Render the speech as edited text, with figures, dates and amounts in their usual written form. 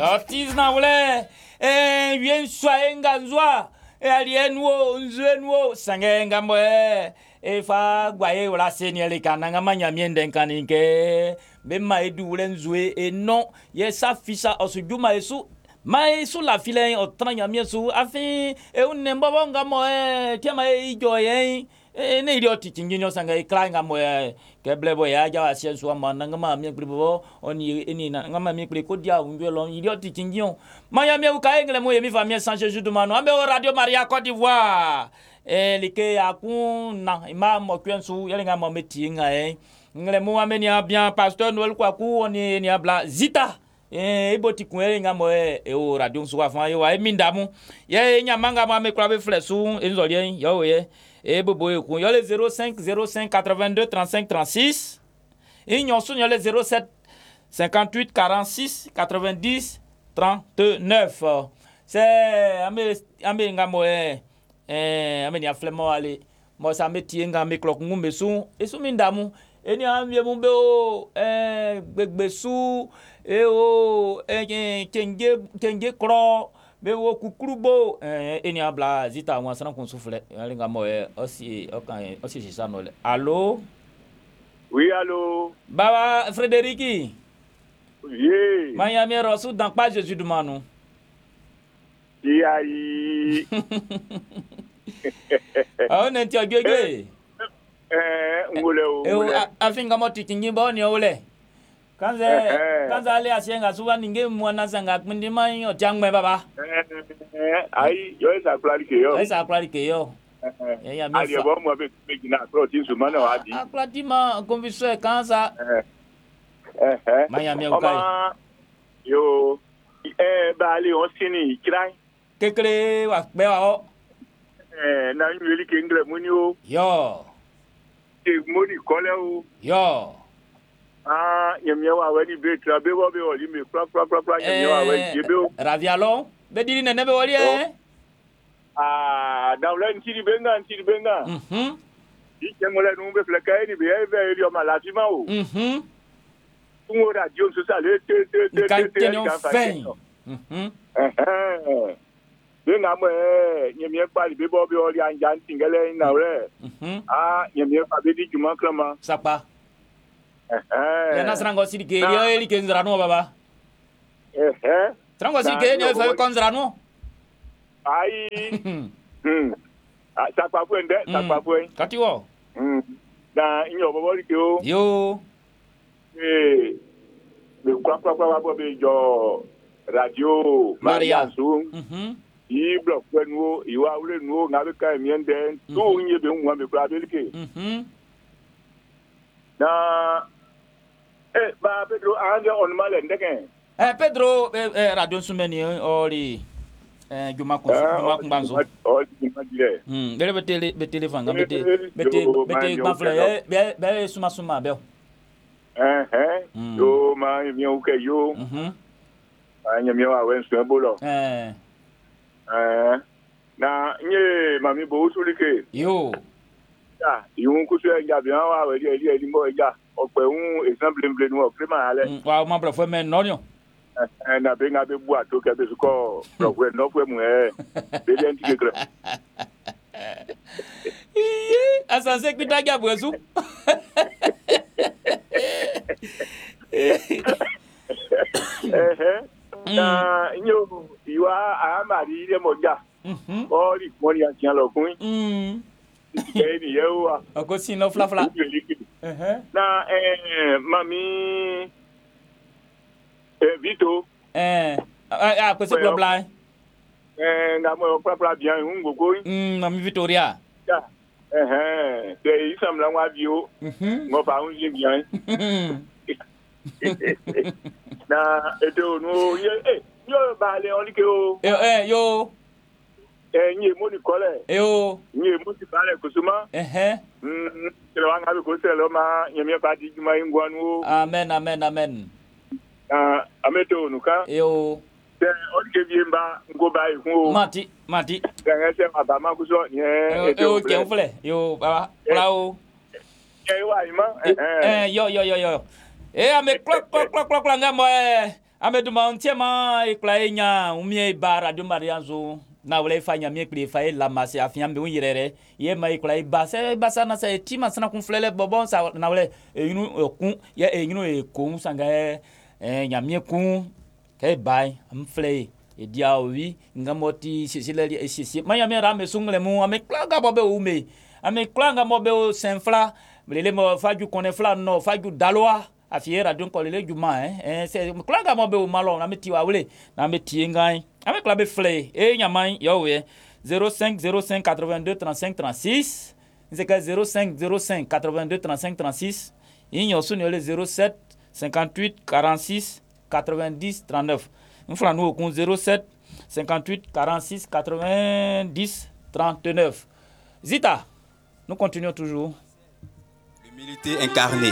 Artizna wole. Vien soyenga nzwa. Alienwo nzwenwo sangenga moe. Fa gwaye wala seniele kananga manyamiende kaninke. Bema edu wole nzwe non. Yesa fisa osujuma esu. Mais sous la filet au tranya miesu afin e un nembo nga mo tiama e joye ne idioti tinginyo sanga e kranga mo ke blebo ya ja asia so ma nga ma mi pribo oni eni na nga ma mi pri ko dia unjo lo idioti tinginyo maya mi ka engle mo yemi famille sans Jésus de mano ambe o Radio Maria Côte d'Ivoire like akuna ima mo kwensu yele nga mo meti nga ngle mo ameni bien pasteur Noël kwaku oni ni abla zita iboti kunere ngamo o radio nsuwa fa yo ai mindamu ye nyamanga ma me klabe flesu enzolie yo ye bobo e kun yo le 05 05 82 35 36 et nyonso yo le 07 58 46 90 39 c'est ame ngamo ame ni aflemo ale mo sa metie ngame klok ngumbe su esu mindamu eni amye mumbe o gbegbesu kenge kro be wo kukurubo eni abla zita wan sana kun souffle alinga mo aussi okan aussi ça no le allô oui allô baba Frédéric oui Miami Rosu dans pas Jésus du Manu ayi on est tiogege ngule o afinga moti kingimbo ni ole kanza ale asienga suwa ninge mwana sanga kundima yo jangme baba ai yo esa clarike yo ya mi ali bo mo be gina pro ti su mana wadi aklatima conviction kanza Miami ukai yo ba ali on sini kirai kekele wa be wa o na yuli ke ngle muni o yo moni kole o yo nyamia wa wadi be tra be wo be oli me kra nyamia wa wadi be o ravialo be diri nene be wali da wala ntiri benga ikemole no be fleka ni be ri o malatima o tumo radio so sa le te benga mo nyamia pali be bo be oli anja ntingele na wre nyamia fa be di juma klama sapa na srango sirike yo eli kenzrano baba srango sirike ni fa konzrano ai sapa fuende kati wo na inyo bobo rike o yo be kwa bo be jo radio Maria su i block wenwo iwa ule nuo ngabe ka miende tu nye be nwa be kwa belike na ba Pedro ande on male ndeke Pedro radio sumeni ori juma kumbanzo bele betele fanga bete bafle be suma be yo ma mi o ke yo anya mi wa wen so bolo na nye mami bo usulike yo ya yun ku so ya bi wa we ri mo ja ope un example nu o prima ale wa ma bro fo men no na be nga be bu ato ke be ko pro no fo mu be den ti kre asanse ki taja bwesu na nyo iwa amari ile moja ori mori antian lokun ni yewa akosi no fla na mami Vito akosi problem na mo papa bien ngogo mami Victoria de isam la wa bio mo fa un bien na eto no yo ba le on ke o yo nye mo ni kole yo nye mo ti bale kusuma tele wanga be ko tele ma nyemia ba di juma ingwanu amen ameto nuka yo te on ke biemba ngo ba iku mati nga se ma ba ma kuso nye eto ke ofle yo baba plao ke wa ima yo ame klok ngamo Amedu mantiema eklaenya umie ba Radio Marianzo na wale fanya mie kli fa la mase afiambe unirere ye ma eklai ba se basa na se tima sana kunflele bobon sa na wale yinu kun ye yinu e kun sanga nyamie kun ke bai amfle e dia wi ngamoti sisileli e sisi manya me rame sungle mu ame klaga bobe ume ame klaga bobe o senfla lele mo faju konefla no faju dalwa afie radio ko lele juma c'est klaga mo be o malo na meti wa wele na meti ngai ame klabe flé e nyaman yo we 05 05 82 35 36 c'est que 05 05 82 35 36 inyo sunu le 07 58 46 90 39 nous fera nous au 07 58 46 90 39 Zita nous continuons toujours l'humilité incarnée.